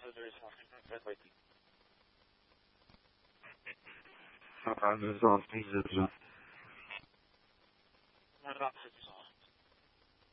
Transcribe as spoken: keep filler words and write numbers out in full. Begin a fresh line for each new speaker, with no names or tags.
Sometimes it's all things.
What about City Hall?